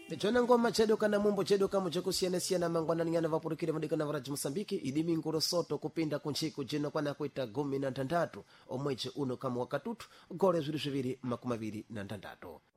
Chona ngoma chedo kana mumbo chedo kama chakusiyana mangwana nyana vapurukire madika na varaji Mosambiki idimi ngoro soto kupinda kunchiku jino kwana kuita 16 omweche uno kama wakatutu gore 22 makumi 26.